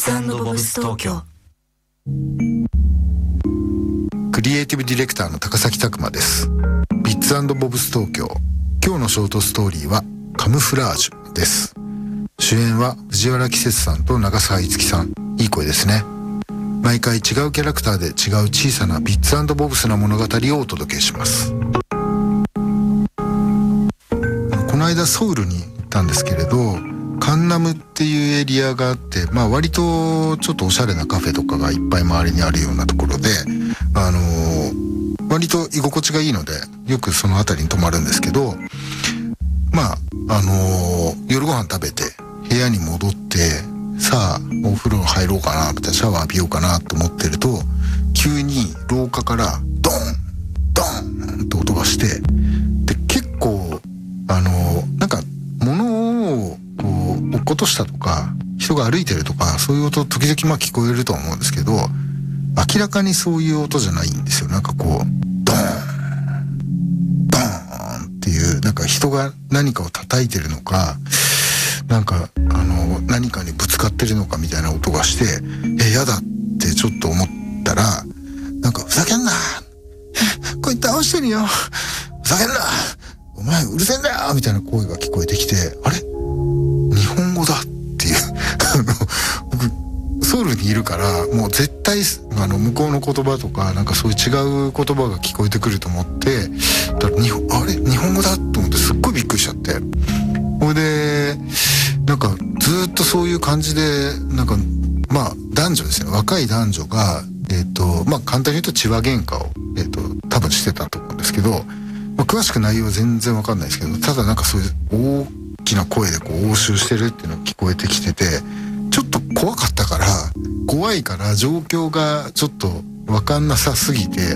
ッツ&ボブス東京。 クリエイティブディレクターの高崎拓磨です。ビッツ&ボブス東京。今日のショートストーリーはカムフラージュです。主演は藤原季節さんと長澤いつきさん。いい声ですね。毎回違うキャラクターで違う小さなビッツ&ボブスな物語をお届けします。この間ソウルに行ったんですけれど、カンナムっていうエリアがあって、割とちょっとおしゃれなカフェとかがいっぱい周りにあるようなところで、割と居心地がいいのでよくその辺りに泊まるんですけど、夜ご飯食べて部屋に戻って、さあお風呂入ろうかなみたいな、シャワー浴びようかなと思ってると、急に廊下からドンドンって音がして、で結構なんか物をこう落っことしたとか、人が歩いてるとか、そういう音時々聞こえるとは思うんですけど、明らかにそういう音じゃないんですよ。なんかこうドーンドーンっていう、なんか人が何かを叩いてるのか、なんか何かにぶつかってるのかみたいな音がして、やだってちょっと思ったら、なんかふざけんな、こいつ倒してるよ、ふざけんな、お前うるせえんだよみたいな声が聞こえてきて、あれ、日本語だっていう僕ソウルにいるからもう絶対向こうの言葉とか、なんかそういう違う言葉が聞こえてくると思って、だからあれ日本語だと思ってすっごいびっくりしちゃって、それでなんかずっとそういう感じで、なんか男女ですね、若い男女が簡単に言うと千葉喧嘩を多分してたと思うんですけど、詳しく内容は全然わかんないですけど、ただなんかそういう大きな声でこう応酬してるっていうのが聞こえてきてて、ちょっと怖いから状況がちょっとわかんなさすぎて、